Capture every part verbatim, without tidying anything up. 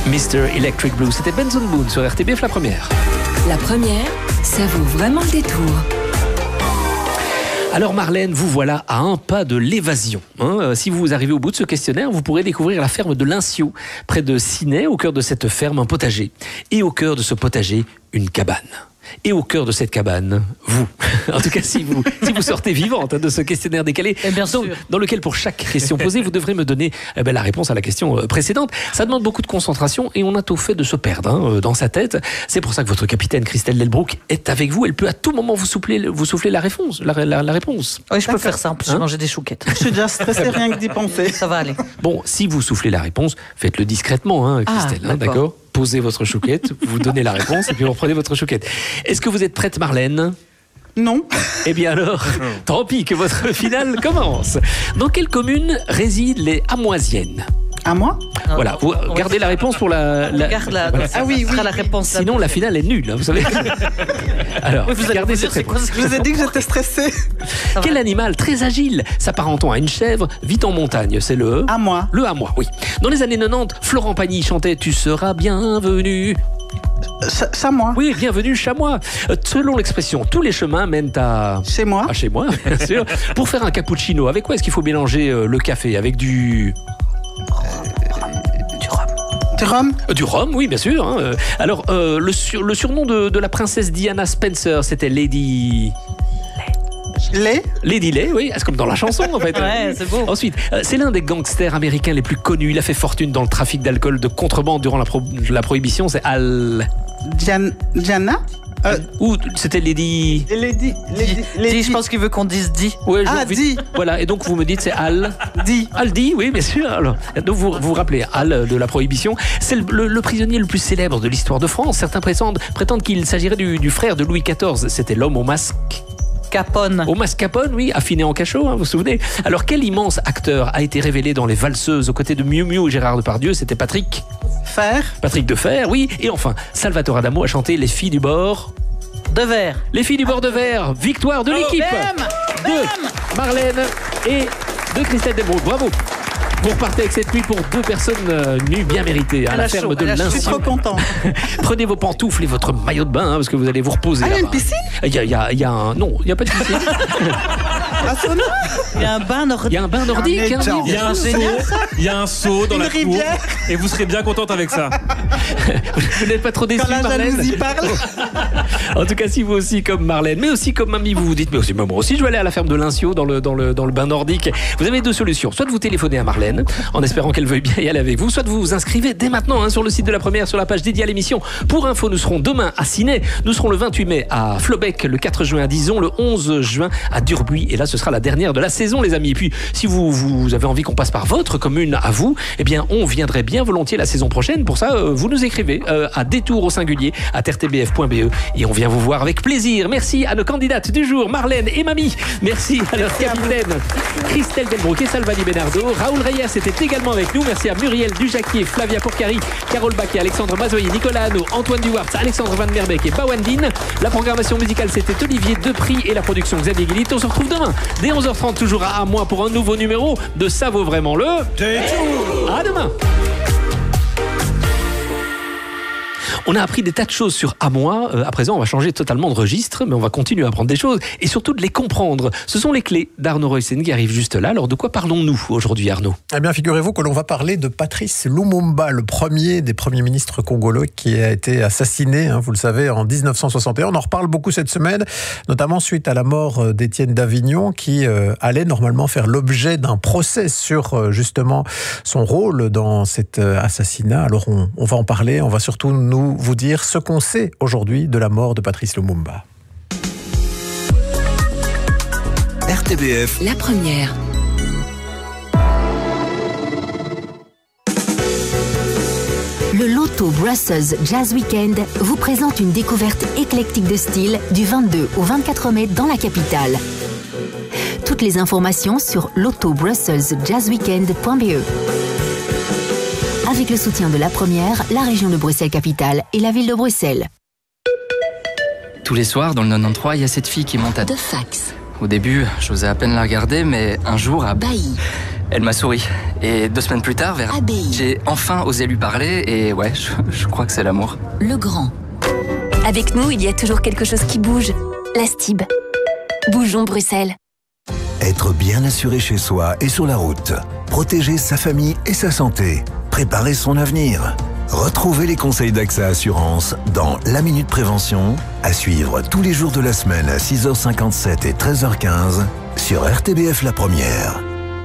mister Electric Blue. C'était Benson Boone sur R T B F, la première. La première, ça vaut vraiment le détour. Alors Marlène, vous voilà à un pas de l'évasion. Hein. Euh, si vous arrivez au bout de ce questionnaire, vous pourrez découvrir la ferme de Linciot, près de Ciney. Au cœur de cette ferme, un potager. Et au cœur de ce potager, une cabane. Et au cœur de cette cabane, vous. En tout cas, si vous, si vous sortez vivante hein, de ce questionnaire décalé, bien dans, sûr. dans lequel, pour chaque question posée, vous devrez me donner eh ben, la réponse à la question précédente. Ça demande beaucoup de concentration et on a tout fait de se perdre hein, dans sa tête. C'est pour ça que votre capitaine, Christelle Delbrouck, est avec vous. Elle peut à tout moment vous souffler, vous souffler la réponse. La, la, la réponse. Oui, je peux faire ça. En plus, Hein j'ai mangé des chouquettes. Je suis déjà stressée rien que d'y penser. Ça va aller. Bon, si vous soufflez la réponse, faites-le discrètement, hein, Christelle. Ah, hein, d'accord. d'accord. Posez votre chouquette, vous donnez la réponse et puis vous reprenez votre chouquette. Est-ce que vous êtes prête, Marlène ? Non. Eh bien alors, tant pis que votre finale commence. Dans quelle commune résident les Hamoisiennes ? À moi? Voilà, vous gardez la réponse pour la... la- Regarde la, voilà. ah oui, oui. La réponse. Sinon, la finale est nulle, hein, vous savez. Alors, Oui, vous allez gardez vous dire, cette c'est quoi réponse. ce Je vous ai dit que j'étais stressée. Quel animal très agile, s'apparentant à une chèvre, vit en montagne ? C'est le... À moi. Le hamois, oui. Dans les années quatre-vingt-dix, Florent Pagny chantait « Tu seras bienvenu ». Ch- Chamois. Oui, bienvenue chamois. Euh, Selon l'expression, tous les chemins mènent à... Chez moi. à chez moi, bien sûr. Pour faire un cappuccino, avec quoi est-ce qu'il faut mélanger euh, le café ? Avec du... Du rhum. Euh, Du rhum, oui, bien sûr. hein. Euh, Alors, euh, le, sur- le surnom de, de la princesse Diana Spencer, c'était Lady... Lait. Lady Lay, oui, c'est comme dans la chanson en fait. Ouais, c'est beau. Ensuite, euh, c'est l'un des gangsters américains les plus connus. Il a fait fortune dans le trafic d'alcool de contrebande durant la, pro- la prohibition. C'est Al... Dian- Diana. Euh, Ou c'était Lady... Lady. Lady. Dis, Lady. je pense qu'il veut qu'on dise dit. Ouais, j'ai Ah, envie- Di. Voilà, et donc vous me dites c'est Al... Di. Aldi, oui, bien sûr. Alors, donc vous vous, vous rappelez Al de la Prohibition. C'est le, le- le prisonnier le plus célèbre de l'histoire de France. Certains prétendent, prétendent qu'il s'agirait du, du frère de Louis quatorze. C'était l'homme au masque. Capone. Au masque Capone, oui, affiné en cachot, hein, vous vous souvenez. Alors quel immense acteur a été révélé dans Les Valseuses aux côtés de Miu Miu et Gérard Depardieu ? C'était Patrick. Fer. Patrick Defer, oui. Et enfin, Salvatore Adamo a chanté Les filles du bord. De verre. Les filles du bord de verre. Victoire de l'équipe. Bam. De Marlène et de Christelle Delbrouck. Bravo. Vous repartez avec cette nuit pour deux personnes euh, nues bien méritées à Elle la a ferme chaud, de elle a chaud. Je suis Linciot. trop contente. Prenez vos pantoufles et votre maillot de bain hein, parce que vous allez vous reposer. Ah, il y a là-bas. une piscine? Il y a, il y a- il y a un... Non, il n'y a pas de piscine. Un sauna. Il y a un bain Il nordique. y a un bain nordique. Un hein, étang. oui, Il y a un seau, il y a un seau dans Une la cour rivière. et vous serez bien contente avec ça. Vous n'êtes pas trop déçus, Quand la Marlène? jalousie parle. En tout cas, si vous aussi, comme Marlène, mais aussi comme mamie, vous vous dites, mais aussi, moi aussi, je vais aller à la ferme de Linciot dans le, dans le, dans le bain nordique. Vous avez deux solutions. Soit de vous téléphoner à Marlène, en espérant qu'elle veuille bien y aller avec vous, soit de vous inscrivez dès maintenant hein, sur le site de la première, sur la page dédiée à l'émission. Pour info, nous serons demain à Ciney, nous serons le vingt-huit mai à Flobec, le quatre juin à Dizon, le onze juin à Durbuy. Et là, ce sera la dernière de la saison, les amis. Et puis, si vous, vous avez envie qu'on passe par votre commune à vous, eh bien, on viendrait bien volontiers la saison prochaine. Pour ça, euh, vous nous écrivez euh, à détour au singulier à r t b f point b e et on vient vous voir avec plaisir. Merci à nos candidates du jour, Marlène et Mamie. Merci à leur capitaine, Christelle Delbrouck et Salvani Benardo. Raoul Reyes était également avec nous. Merci à Muriel Dujacquier, Flavia Porcari, Carole Baquet, Alexandre Mazoyer, Nicolas Hano, Antoine Duwartz, Alexandre Van Merbeek et Bawandine. La programmation musicale, c'était Olivier Depry et la production Xavier Guilit. On se retrouve demain dès onze heures trente, toujours à moi pour un nouveau numéro de Ça vaut vraiment le détour. À demain. On a appris des tas de choses sur À moi. Euh, à présent, on va changer totalement de registre, mais on va continuer à apprendre des choses et surtout de les comprendre. Ce sont les clés d'Arnaud Roysen qui arrivent juste là. Alors, de quoi parlons-nous aujourd'hui, Arnaud ? Eh bien, figurez-vous que l'on va parler de Patrice Lumumba, le premier des premiers ministres congolais qui a été assassiné, hein, vous le savez, en dix-neuf cent soixante et un. On en reparle beaucoup cette semaine, notamment suite à la mort d'Étienne d'Avignon, qui euh, allait normalement faire l'objet d'un procès sur euh, justement son rôle dans cet euh, assassinat. Alors, on, on va en parler, on va surtout nous vous dire ce qu'on sait aujourd'hui de la mort de Patrice Lumumba. R T B F, La première. Le Loto Brussels Jazz Weekend vous présente une découverte éclectique de style du vingt-deux au vingt-quatre mai dans la capitale. Toutes les informations sur loto brussels jazz weekend point b e. Avec le soutien de La Première, la région de Bruxelles-Capitale et la ville de Bruxelles. Tous les soirs, dans le quatre-vingt-treize, il y a cette fille qui monte à... De fax. Au début, j'osais à peine la regarder, mais un jour, à... Bailly. Elle m'a souri. Et deux semaines plus tard, vers... A B I. J'ai enfin osé lui parler et ouais, je, je crois que c'est l'amour. Le grand. Avec nous, il y a toujours quelque chose qui bouge. La S T I B. Bougeons Bruxelles. Être bien assuré chez soi et sur la route. Protéger sa famille et sa santé. Préparer son avenir. Retrouvez les conseils d'Axa Assurance dans La Minute Prévention, à suivre tous les jours de la semaine à six heures cinquante-sept et treize heures quinze sur R T B F La Première.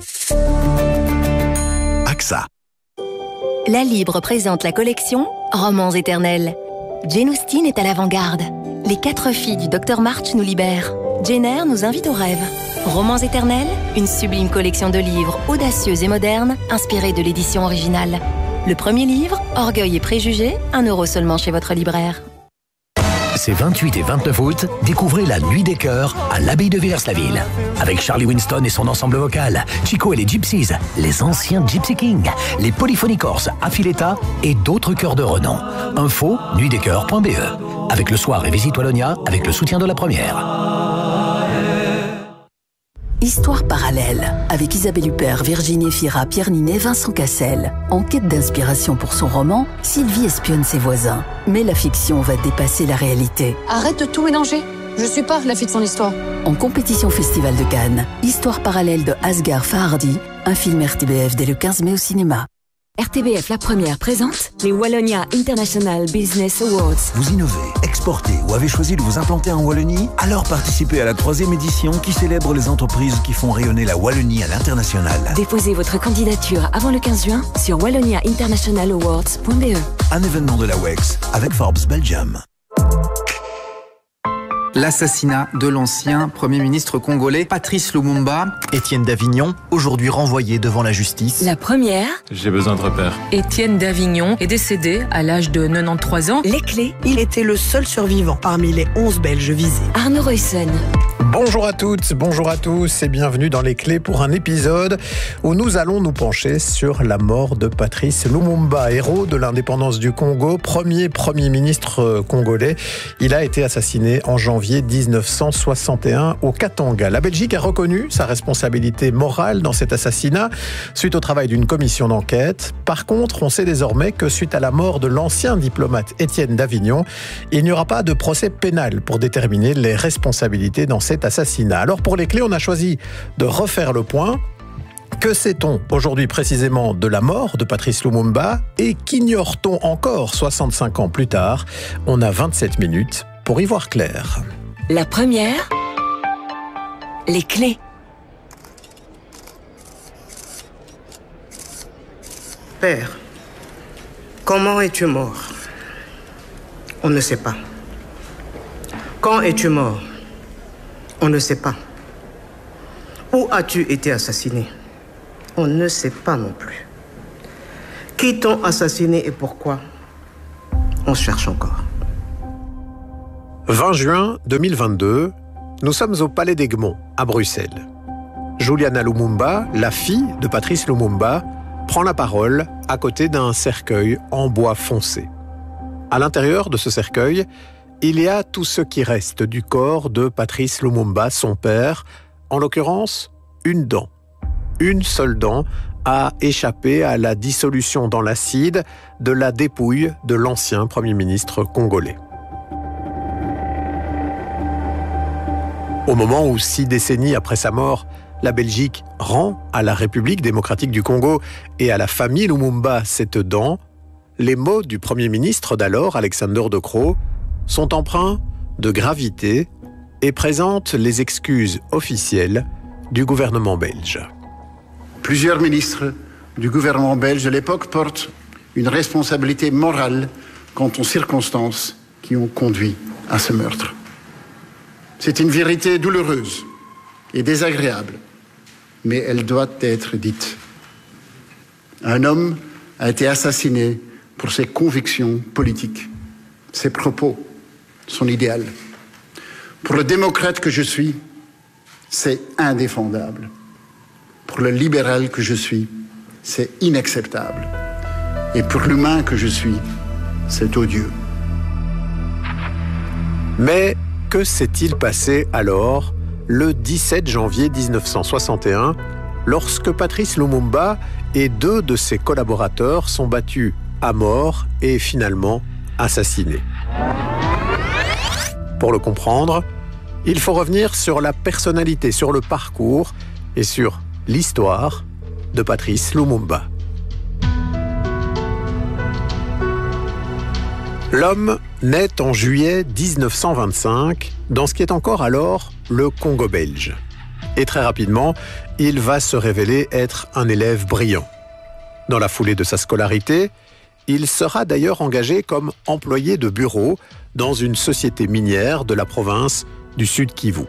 AXA. La Libre présente la collection Romans éternels. Jane Austen est à l'avant-garde. Les quatre filles du docteur March nous libèrent. Jane Eyre nous invite au rêve. Romans éternels, une sublime collection de livres audacieux et modernes, inspirés de l'édition originale. Le premier livre, Orgueil et préjugés, un euro seulement chez votre libraire. Ces vingt-huit et vingt-neuf août, découvrez la Nuit des Chœurs à l'abbaye de Villers-la-Ville. Avec Charlie Winston et son ensemble vocal, Chico et les Gypsies, les anciens Gypsy Kings, les Polyphony Corses, Affiletta et d'autres chœurs de renom. Info, nuit des chœurs point b e. Avec le soir et Visite Wallonia, avec le soutien de la Première. Histoire parallèle, avec Isabelle Huppert, Virginie Fira, Pierre Ninet, Vincent Cassel. En quête d'inspiration pour son roman, Sylvie espionne ses voisins. Mais la fiction va dépasser la réalité. Arrête de tout mélanger. Je suis pas la fille de son histoire. En compétition Festival de Cannes, Histoire parallèle de Asghar Farhadi, un film R T B F dès le quinze mai au cinéma. R T B F La Première présente les Wallonia International Business Awards. Vous innovez, exportez ou avez choisi de vous implanter en Wallonie? Alors participez à la troisième édition qui célèbre les entreprises qui font rayonner la Wallonie à l'international. Déposez votre candidature avant le quinze juin sur wallonia international awards point b e. Un événement de la W E X avec Forbes Belgium. L'assassinat de l'ancien Premier ministre congolais Patrice Lumumba. Étienne Davignon, aujourd'hui renvoyé devant la justice. La première. J'ai besoin de repères. Étienne Davignon est décédé à l'âge de quatre-vingt-treize ans. Les clés. Il était le seul survivant parmi les onze Belges visés. Arnaud Royson. Bonjour à toutes, bonjour à tous et bienvenue dans Les Clés pour un épisode où nous allons nous pencher sur la mort de Patrice Lumumba, héros de l'indépendance du Congo, premier Premier ministre congolais. Il a été assassiné en janvier dix-neuf cent soixante et un au Katanga. La Belgique a reconnu sa responsabilité morale dans cet assassinat suite au travail d'une commission d'enquête. Par contre, on sait désormais que suite à la mort de l'ancien diplomate Étienne Davignon, il n'y aura pas de procès pénal pour déterminer les responsabilités dans cet assassinat. Alors pour Les Clés, on a choisi de refaire le point. Que sait-on aujourd'hui précisément de la mort de Patrice Lumumba et qu'ignore-t-on encore soixante-cinq ans plus tard? On a vingt-sept minutes pour y voir clair. La première, les clés. Père, comment es-tu mort? On ne sait pas. Quand es-tu mort? On ne sait pas. Où as-tu été assassiné? On ne sait pas non plus. Qui t'ont assassiné et pourquoi? On cherche encore. vingt juin deux mille vingt-deux, nous sommes au Palais d'Egmont, à Bruxelles. Juliana Lumumba, la fille de Patrice Lumumba, prend la parole à côté d'un cercueil en bois foncé. À l'intérieur de ce cercueil, il y a tout ce qui reste du corps de Patrice Lumumba, son père, en l'occurrence, une dent. Une seule dent a échappé à la dissolution dans l'acide de la dépouille de l'ancien Premier ministre congolais. Au moment où, six décennies après sa mort, la Belgique rend à la République démocratique du Congo et à la famille Lumumba cette dent, les mots du Premier ministre d'alors, Alexander De Croo, sont empreints de gravité et présentent les excuses officielles du gouvernement belge. Plusieurs ministres du gouvernement belge de l'époque portent une responsabilité morale quant aux circonstances qui ont conduit à ce meurtre. C'est une vérité douloureuse et désagréable, mais elle doit être dite. Un homme a été assassiné pour ses convictions politiques, ses propos, son idéal. Pour le démocrate que je suis, c'est indéfendable. Pour le libéral que je suis, c'est inacceptable. Et pour l'humain que je suis, c'est odieux. Mais que s'est-il passé alors, le dix-sept janvier mille neuf cent soixante et un, lorsque Patrice Lumumba et deux de ses collaborateurs sont battus à mort et finalement assassinés. Pour le comprendre, il faut revenir sur la personnalité, sur le parcours et sur l'histoire de Patrice Lumumba. L'homme naît en juillet dix-neuf cent vingt-cinq dans ce qui est encore alors le Congo belge. Et très rapidement, il va se révéler être un élève brillant. Dans la foulée de sa scolarité, il sera d'ailleurs engagé comme employé de bureau dans une société minière de la province du Sud Kivu.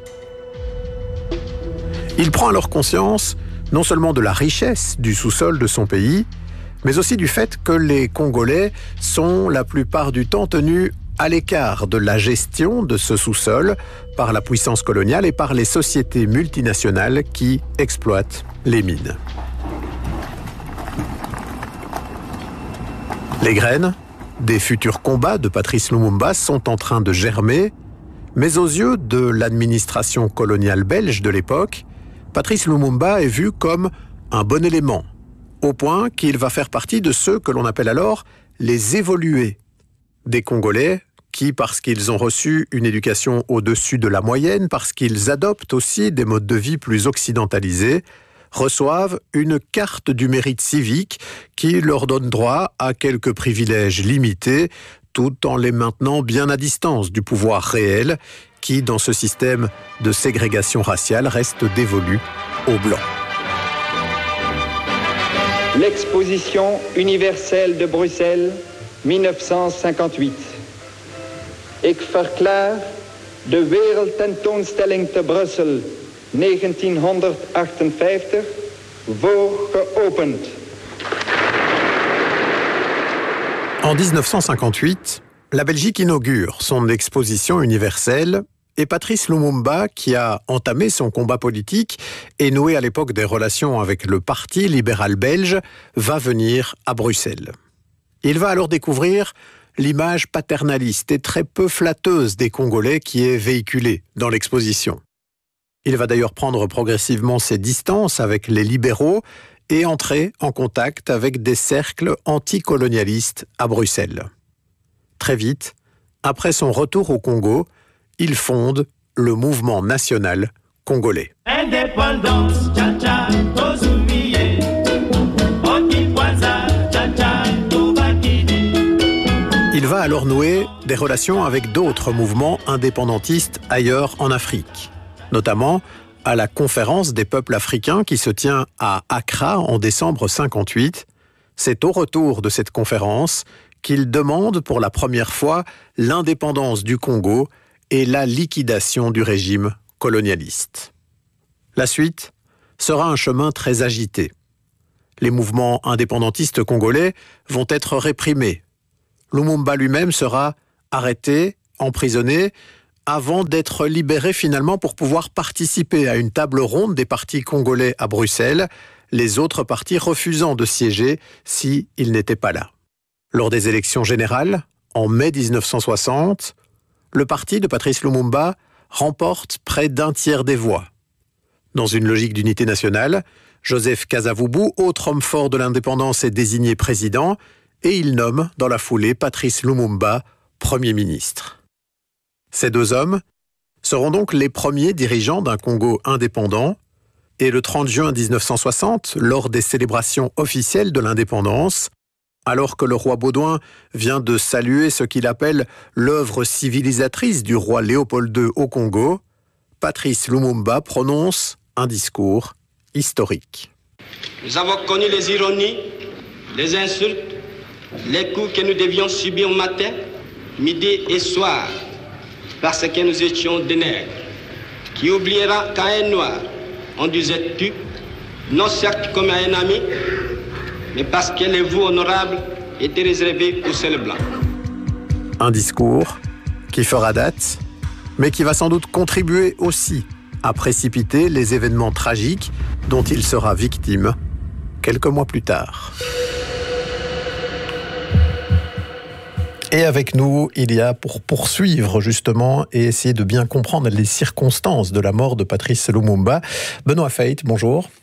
Il prend alors conscience non seulement de la richesse du sous-sol de son pays, mais aussi du fait que les Congolais sont la plupart du temps tenus à l'écart de la gestion de ce sous-sol par la puissance coloniale et par les sociétés multinationales qui exploitent les mines. Les graines des futurs combats de Patrice Lumumba sont en train de germer, mais aux yeux de l'administration coloniale belge de l'époque, Patrice Lumumba est vu comme un bon élément, au point qu'il va faire partie de ceux que l'on appelle alors les évolués, des Congolais qui, parce qu'ils ont reçu une éducation au-dessus de la moyenne, parce qu'ils adoptent aussi des modes de vie plus occidentalisés, reçoivent une carte du mérite civique qui leur donne droit à quelques privilèges limités, tout en les maintenant bien à distance du pouvoir réel qui, dans ce système de ségrégation raciale, reste dévolu aux Blancs. L'exposition universelle de Bruxelles, mille neuf cent cinquante-huit. Ik verklaar de Wereldtentoonstelling te Brussel negentienhonderdachtenvijftig voor geopend. En dix-neuf cent cinquante-huit, la Belgique inaugure son exposition universelle et Patrice Lumumba, qui a entamé son combat politique et noué à l'époque des relations avec le Parti libéral belge, va venir à Bruxelles. Il va alors découvrir l'image paternaliste et très peu flatteuse des Congolais qui est véhiculée dans l'exposition. Il va d'ailleurs prendre progressivement ses distances avec les libéraux et entrer en contact avec des cercles anticolonialistes à Bruxelles. Très vite, après son retour au Congo, il fonde le mouvement national congolais. Il va alors nouer des relations avec d'autres mouvements indépendantistes ailleurs en Afrique, notamment à la conférence des peuples africains qui se tient à Accra en décembre cinquante-huit. C'est au retour de cette conférence qu'il demande pour la première fois l'indépendance du Congo et la liquidation du régime colonialiste. La suite sera un chemin très agité. Les mouvements indépendantistes congolais vont être réprimés. Lumumba lui-même sera arrêté, emprisonné, avant d'être libéré finalement pour pouvoir participer à une table ronde des partis congolais à Bruxelles, les autres partis refusant de siéger s'il n'était pas là. Lors des élections générales, en mai dix-neuf cent soixante, le parti de Patrice Lumumba remporte près d'un tiers des voix. Dans une logique d'unité nationale, Joseph Kasavubu, autre homme fort de l'indépendance, est désigné président et il nomme dans la foulée Patrice Lumumba Premier ministre. Ces deux hommes seront donc les premiers dirigeants d'un Congo indépendant et le trente juin dix-neuf cent soixante, lors des célébrations officielles de l'indépendance, alors que le roi Baudouin vient de saluer ce qu'il appelle l'œuvre civilisatrice du roi Léopold deux au Congo, Patrice Lumumba prononce un discours historique. Nous avons connu les ironies, les insultes, les coups que nous devions subir matin, midi et soir, parce que nous étions des nègres. Qui oubliera qu'à un noir, on disait tu, non certes comme à un ami, mais parce que les voix honorables étaient réservées aux seuls blancs. Un discours qui fera date, mais qui va sans doute contribuer aussi à précipiter les événements tragiques dont il sera victime quelques mois plus tard. Et avec nous, il y a pour poursuivre justement et essayer de bien comprendre les circonstances de la mort de Patrice Lumumba, Benoît Feit, bonjour.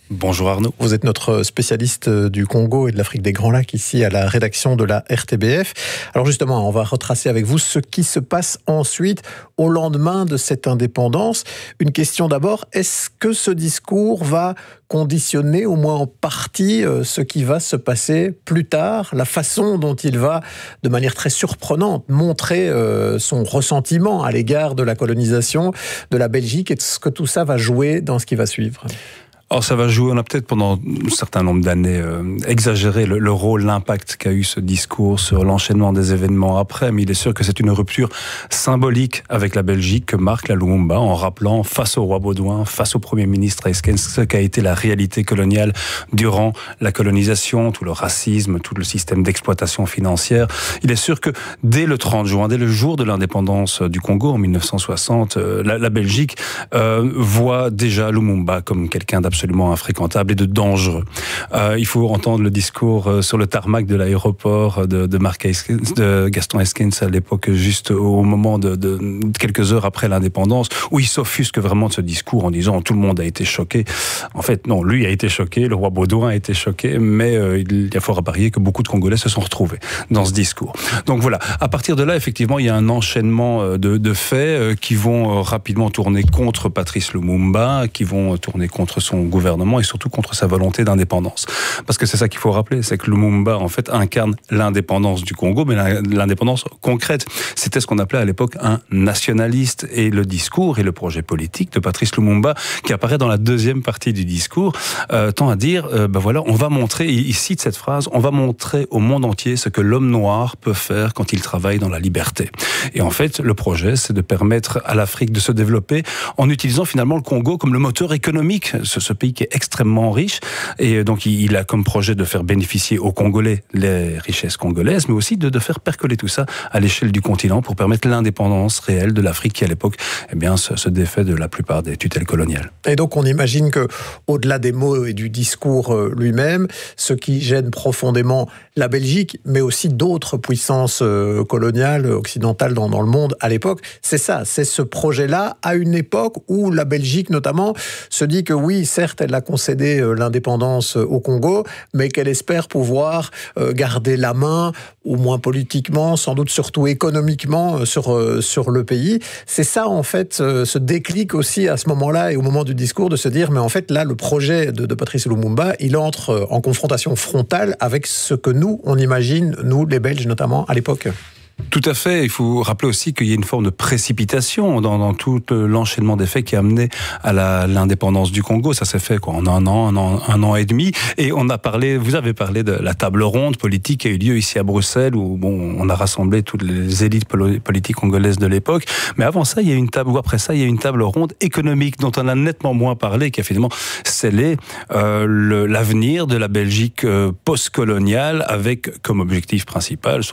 Bonjour Arnaud. Vous êtes notre spécialiste du Congo et de l'Afrique des Grands Lacs ici à la rédaction de la R T B F. Alors justement, on va retracer avec vous ce qui se passe ensuite au lendemain de cette indépendance. Une question d'abord, est-ce que ce discours va conditionner au moins en partie ce qui va se passer plus tard, la façon dont il va, de manière très surprenante, montrer son ressentiment à l'égard de la colonisation de la Belgique? Est-ce que tout ça va jouer dans ce qui va suivre? Alors ça va jouer, on a peut-être pendant un certain nombre d'années euh, exagéré le, le rôle, l'impact qu'a eu ce discours sur l'enchaînement des événements après, mais il est sûr que c'est une rupture symbolique avec la Belgique que marque la Lumumba en rappelant face au roi Baudouin, face au Premier ministre Eyskens, ce qu'a été la réalité coloniale durant la colonisation, tout le racisme, tout le système d'exploitation financière. Il est sûr que dès le trente juin, dès le jour de l'indépendance du Congo en mille neuf cent soixante, euh, la, la Belgique euh, voit déjà Lumumba comme quelqu'un d'absolument absolument infréquentable et de dangereux. Euh, il faut entendre le discours euh, sur le tarmac de l'aéroport de, de, Marc Eyskens, de Gaston Eyskens à l'époque, juste au moment de, de, de quelques heures après l'indépendance, où il s'offusque vraiment de ce discours en disant tout le monde a été choqué. En fait, non, lui a été choqué, le roi Baudouin a été choqué, mais euh, il y a fort à parier que beaucoup de Congolais se sont retrouvés dans ce discours. Donc voilà, à partir de là, effectivement, il y a un enchaînement de, de faits euh, qui vont euh, rapidement tourner contre Patrice Lumumba, qui vont tourner contre son gouvernement et surtout contre sa volonté d'indépendance. Parce que c'est ça qu'il faut rappeler, c'est que Lumumba en fait incarne l'indépendance du Congo, mais l'indépendance concrète. C'était ce qu'on appelait à l'époque un nationaliste, et le discours et le projet politique de Patrice Lumumba, qui apparaît dans la deuxième partie du discours, euh, tend à dire, euh, ben voilà, on va montrer, il cite cette phrase, on va montrer au monde entier ce que l'homme noir peut faire quand il travaille dans la liberté. Et en fait, le projet, c'est de permettre à l'Afrique de se développer en utilisant finalement le Congo comme le moteur économique, ce, ce pays qui est extrêmement riche, et donc il a comme projet de faire bénéficier aux Congolais les richesses congolaises, mais aussi de, de faire percoler tout ça à l'échelle du continent pour permettre l'indépendance réelle de l'Afrique qui à l'époque eh bien, se, se défait de la plupart des tutelles coloniales. Et donc on imagine que, au-delà des mots et du discours lui-même, ce qui gêne profondément la Belgique, mais aussi d'autres puissances coloniales, occidentales dans, dans le monde à l'époque, c'est ça, c'est ce projet-là à une époque où la Belgique notamment se dit que oui, certes, elle a concédé l'indépendance au Congo, mais qu'elle espère pouvoir garder la main, au moins politiquement, sans doute surtout économiquement, sur, sur le pays. C'est ça, en fait, ce déclic aussi à ce moment-là et au moment du discours de se dire, mais en fait, là, le projet de, de Patrice Lumumba, il entre en confrontation frontale avec ce que nous, on imagine, nous, les Belges notamment, à l'époque. Tout à fait. Il faut rappeler aussi qu'il y a une forme de précipitation dans, dans tout l'enchaînement des faits qui a amené à la, l'indépendance du Congo. Ça s'est fait quoi, en un an, un an, un an et demi. Et on a parlé, vous avez parlé de la table ronde politique qui a eu lieu ici à Bruxelles, où bon, on a rassemblé toutes les élites politiques congolaises de l'époque. Mais avant ça, il y a une table, ou après ça, il y a une table ronde économique dont on a nettement moins parlé, qui a finalement scellé euh, le, l'avenir de la Belgique euh, post-coloniale, avec comme objectif principal